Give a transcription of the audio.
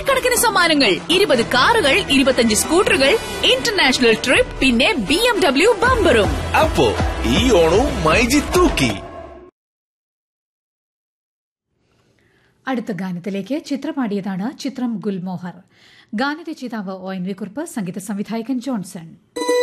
കോടിക്കണക്കിന് സമ്മാനങ്ങൾ, 20 കാറുകൾ, 25 സ്കൂട്ടറുകൾ, ഇന്റർനാഷണൽ ട്രിപ്പ്, പിന്നെ BMW ബമ്പറും. അപ്പോ ഈ ഓണവും മൈജി തൂക്കി. അടുത്ത ഗാനത്തിലേക്ക് ചിത്ര പാടിയതാണ് ചിത്രം ഗുൽമോഹർ. ഗാനരചയിതാവ് ONV കുറുപ്പ്, സംഗീത സംവിധായകൻ ജോൺസൺ.